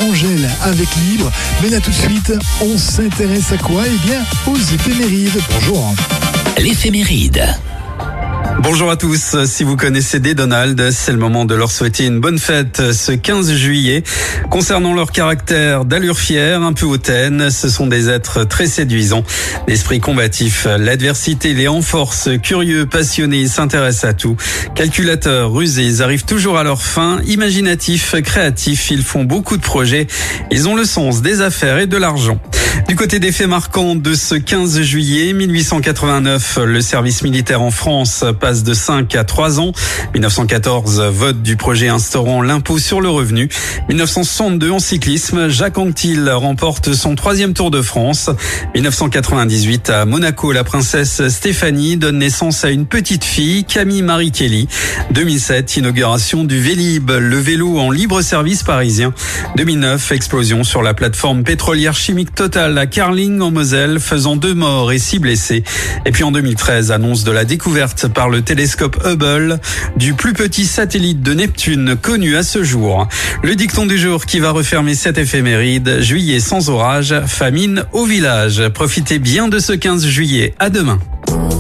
Angèle avec Libre. Mais là tout de suite, on s'intéresse à quoi? Eh bien, aux éphémérides. Bonjour. L'éphéméride. Bonjour à tous, si vous connaissez des Donald, c'est le moment de leur souhaiter une bonne fête ce 15 juillet. Concernant leur caractère d'allure fière, un peu hautaine, ce sont des êtres très séduisants, d'esprit combatif. L'adversité les renforce, curieux, passionnés, s'intéressent à tout. Calculateurs, rusés, ils arrivent toujours à leur fin, imaginatifs, créatifs, ils font beaucoup de projets, ils ont le sens des affaires et de l'argent. Du côté des faits marquants de ce 15 juillet 1889, le service militaire en France passe de 5 à 3 ans. 1914, vote du projet instaurant l'impôt sur le revenu. 1962, en cyclisme, Jacques Anquetil remporte son 3e Tour de France. 1998, à Monaco, la princesse Stéphanie donne naissance à une petite fille, Camille Marie Kelly. 2007, inauguration du Vélib, le vélo en libre service parisien. 2009, explosion sur la plateforme pétrolière chimique Total à Carling en Moselle, faisant 2 morts et 6 blessés. Et puis en 2013, annonce de la découverte par le télescope Hubble du plus petit satellite de Neptune connu à ce jour. Le dicton du jour qui va refermer cette éphéméride: juillet sans orage, famine au village. Profitez bien de ce 15 juillet. À demain.